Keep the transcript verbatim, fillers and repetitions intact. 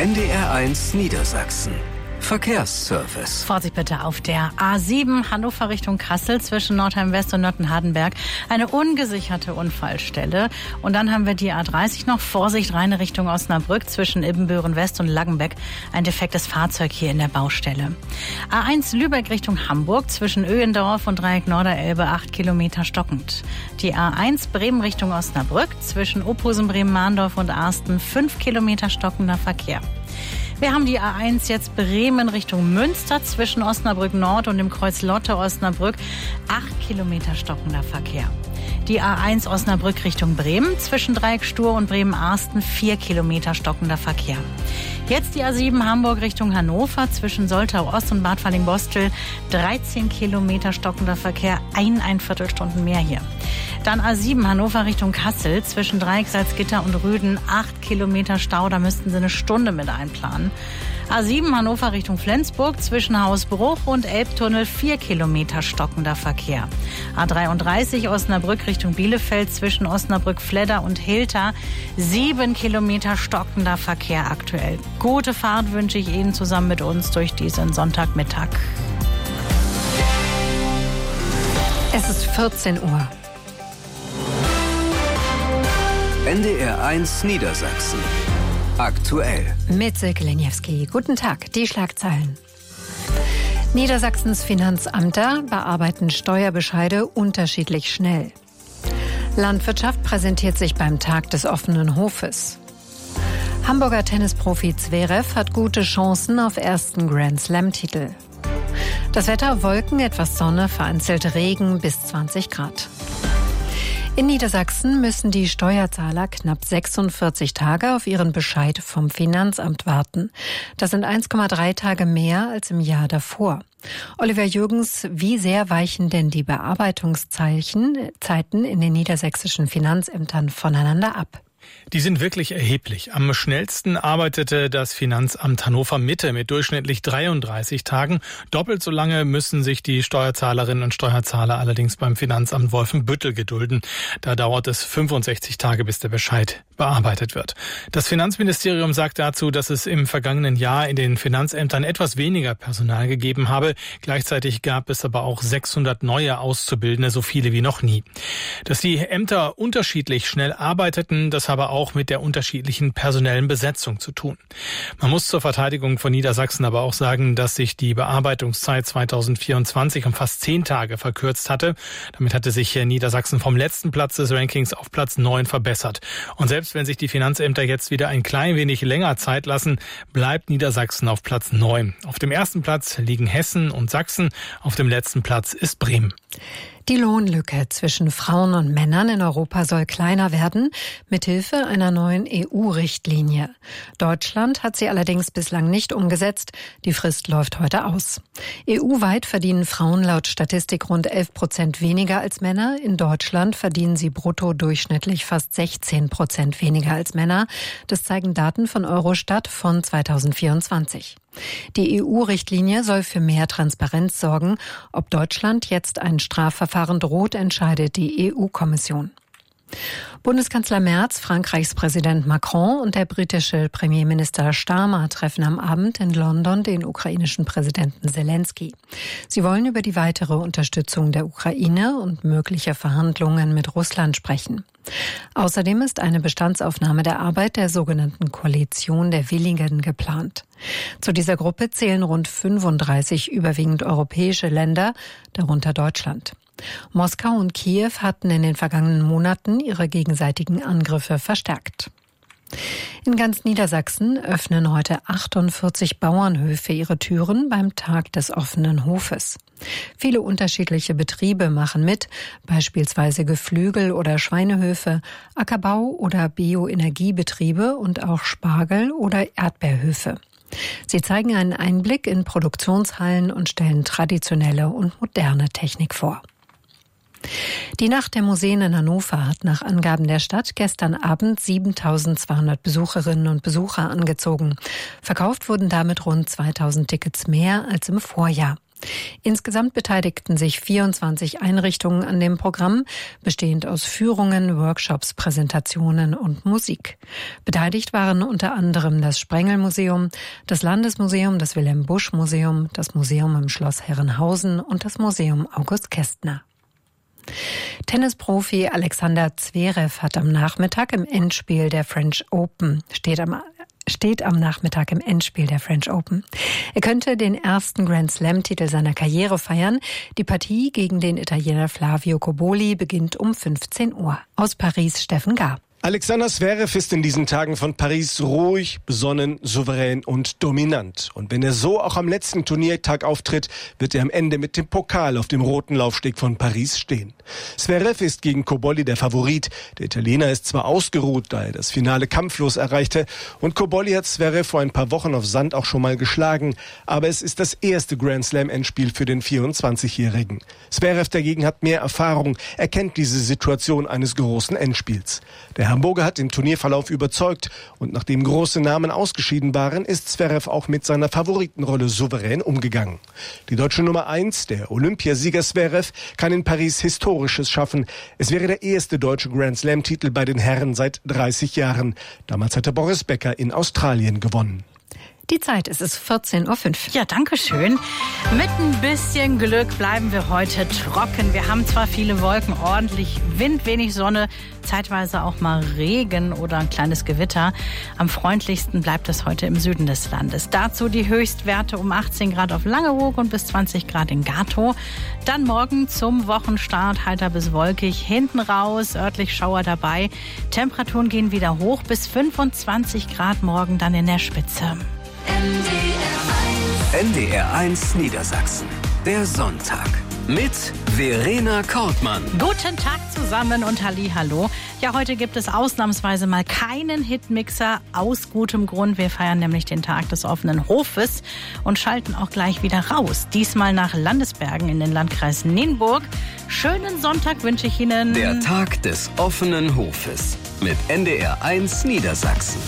N D R eins Niedersachsen. Verkehrsservice. Vorsicht bitte auf der A sieben Hannover Richtung Kassel zwischen Nordheim West und Nottenhardenberg. Eine ungesicherte Unfallstelle. Und dann haben wir die A dreißig noch. Vorsicht, reine Richtung Osnabrück zwischen Ibbenbüren West und Laggenbeck. Ein defektes Fahrzeug hier in der Baustelle. A eins Lübeck Richtung Hamburg zwischen Öhendorf und Dreieck Norderelbe. acht Kilometer stockend. Die A eins Bremen Richtung Osnabrück zwischen Ophusen, Bremen-Mahndorf und Arsten. fünf Kilometer stockender Verkehr. Wir haben die A eins jetzt Bremen Richtung Münster zwischen Osnabrück Nord und dem Kreuz Lotte Osnabrück. acht Kilometer stockender Verkehr. Die A eins Osnabrück Richtung Bremen zwischen Dreieck Stur und Bremen-Arsten. vier Kilometer stockender Verkehr. Jetzt die A sieben Hamburg Richtung Hannover zwischen Soltau Ost und Bad Falling-Bostel. dreizehn Kilometer stockender Verkehr. Ein, ein Viertelstunden mehr hier. Dann A sieben Hannover Richtung Kassel zwischen Dreieck Salzgitter und Rüden. acht Kilometer Stau, da müssten Sie eine Stunde mit einplanen. A sieben Hannover Richtung Flensburg zwischen Hausbruch und Elbtunnel. vier Kilometer stockender Verkehr. A dreiunddreißig Osnabrück Richtung Bielefeld zwischen Osnabrück-Fledder und Hilter. sieben Kilometer stockender Verkehr aktuell. Gute Fahrt wünsche ich Ihnen zusammen mit uns durch diesen Sonntagmittag. Es ist vierzehn Uhr. N D R eins Niedersachsen. Aktuell. Mit Silke Leniewski. Guten Tag, die Schlagzeilen. Niedersachsens Finanzämter bearbeiten Steuerbescheide unterschiedlich schnell. Landwirtschaft präsentiert sich beim Tag des offenen Hofes. Hamburger Tennisprofi Zverev hat gute Chancen auf ersten Grand-Slam-Titel. Das Wetter: Wolken, etwas Sonne, vereinzelt Regen bis zwanzig Grad. In Niedersachsen müssen die Steuerzahler knapp sechsundvierzig Tage auf ihren Bescheid vom Finanzamt warten. Das sind eins Komma drei Tage mehr als im Jahr davor. Oliver Jürgens, wie sehr weichen denn die Bearbeitungszeiten Zeiten in den niedersächsischen Finanzämtern voneinander ab? Die sind wirklich erheblich. Am schnellsten arbeitete das Finanzamt Hannover Mitte mit durchschnittlich dreiunddreißig Tagen. Doppelt so lange müssen sich die Steuerzahlerinnen und Steuerzahler allerdings beim Finanzamt Wolfenbüttel gedulden. Da dauert es fünfundsechzig Tage, bis der Bescheid bearbeitet wird. Das Finanzministerium sagt dazu, dass es im vergangenen Jahr in den Finanzämtern etwas weniger Personal gegeben habe. Gleichzeitig gab es aber auch sechshundert neue Auszubildende, so viele wie noch nie. Dass die Ämter unterschiedlich schnell arbeiteten, das habe auch mit der unterschiedlichen personellen Besetzung zu tun. Man muss zur Verteidigung von Niedersachsen aber auch sagen, dass sich die Bearbeitungszeit zweitausendvierundzwanzig um fast zehn Tage verkürzt hatte. Damit hatte sich Niedersachsen vom letzten Platz des Rankings auf Platz neun verbessert. Und selbst wenn sich die Finanzämter jetzt wieder ein klein wenig länger Zeit lassen, bleibt Niedersachsen auf Platz neun. Auf dem ersten Platz liegen Hessen und Sachsen, auf dem letzten Platz ist Bremen. Die Lohnlücke zwischen Frauen und Männern in Europa soll kleiner werden, mithilfe einer neuen E U-Richtlinie. Deutschland hat sie allerdings bislang nicht umgesetzt. Die Frist läuft heute aus. E U-weit verdienen Frauen laut Statistik rund elf Prozent weniger als Männer. In Deutschland verdienen sie brutto durchschnittlich fast sechzehn Prozent weniger als Männer. Das zeigen Daten von Eurostat von zweitausendvierundzwanzig. Die E U-Richtlinie soll für mehr Transparenz sorgen. Ob Deutschland jetzt ein Strafverfahren droht, entscheidet die E U-Kommission. Bundeskanzler Merz, Frankreichs Präsident Macron und der britische Premierminister Starmer treffen am Abend in London den ukrainischen Präsidenten Zelensky. Sie wollen über die weitere Unterstützung der Ukraine und mögliche Verhandlungen mit Russland sprechen. Außerdem ist eine Bestandsaufnahme der Arbeit der sogenannten Koalition der Willigen geplant. Zu dieser Gruppe zählen rund fünfunddreißig überwiegend europäische Länder, darunter Deutschland. Moskau und Kiew hatten in den vergangenen Monaten ihre gegenseitigen Angriffe verstärkt. In ganz Niedersachsen öffnen heute achtundvierzig Bauernhöfe ihre Türen beim Tag des offenen Hofes. Viele unterschiedliche Betriebe machen mit, beispielsweise Geflügel- oder Schweinehöfe, Ackerbau- oder Bioenergiebetriebe und auch Spargel- oder Erdbeerhöfe. Sie zeigen einen Einblick in Produktionshallen und stellen traditionelle und moderne Technik vor. Die Nacht der Museen in Hannover hat nach Angaben der Stadt gestern Abend siebentausendzweihundert Besucherinnen und Besucher angezogen. Verkauft wurden damit rund zweitausend Tickets mehr als im Vorjahr. Insgesamt beteiligten sich vierundzwanzig Einrichtungen an dem Programm, bestehend aus Führungen, Workshops, Präsentationen und Musik. Beteiligt waren unter anderem das Sprengel-Museum, das Landesmuseum, das Wilhelm-Busch-Museum, das Museum im Schloss Herrenhausen und das Museum August Kästner. Tennisprofi Alexander Zverev hat am Nachmittag im Endspiel der French Open, steht am steht am Nachmittag im Endspiel der French Open. Er könnte den ersten Grand Slam-Titel seiner Karriere feiern. Die Partie gegen den Italiener Flavio Cobolli beginnt um fünfzehn Uhr. Aus Paris Steffen Gar. Alexander Zverev ist in diesen Tagen von Paris ruhig, besonnen, souverän und dominant. Und wenn er so auch am letzten Turniertag auftritt, wird er am Ende mit dem Pokal auf dem roten Laufsteg von Paris stehen. Zverev ist gegen Cobolli der Favorit. Der Italiener ist zwar ausgeruht, da er das Finale kampflos erreichte. Und Cobolli hat Zverev vor ein paar Wochen auf Sand auch schon mal geschlagen. Aber es ist das erste Grand Slam-Endspiel für den vierundzwanzigjährigen. Zverev dagegen hat mehr Erfahrung. Er kennt diese Situation eines großen Endspiels. Der Hamburger hat im Turnierverlauf überzeugt und nachdem große Namen ausgeschieden waren, ist Zverev auch mit seiner Favoritenrolle souverän umgegangen. Die deutsche Nummer eins, der Olympiasieger Zverev, kann in Paris Historisches schaffen. Es wäre der erste deutsche Grand Slam-Titel bei den Herren seit dreißig Jahren. Damals hatte Boris Becker in Australien gewonnen. Die Zeit, es ist vierzehn Uhr fünf. Ja, danke schön. Mit ein bisschen Glück bleiben wir heute trocken. Wir haben zwar viele Wolken, ordentlich Wind, wenig Sonne, zeitweise auch mal Regen oder ein kleines Gewitter. Am freundlichsten bleibt es heute im Süden des Landes. Dazu die Höchstwerte um achtzehn Grad auf Langeoog und bis zwanzig Grad in Gatow. Dann morgen zum Wochenstart heiter bis wolkig. Hinten raus, örtlich Schauer dabei. Temperaturen gehen wieder hoch bis fünfundzwanzig Grad morgen dann in der Spitze. N D R eins Niedersachsen. Der Sonntag. Mit Verena Kortmann. Guten Tag zusammen und Hallihallo. Ja, heute gibt es ausnahmsweise mal keinen Hitmixer. Aus gutem Grund. Wir feiern nämlich den Tag des offenen Hofes und schalten auch gleich wieder raus. Diesmal nach Landesbergen in den Landkreis Nienburg. Schönen Sonntag wünsche ich Ihnen. Der Tag des offenen Hofes. Mit N D R eins Niedersachsen.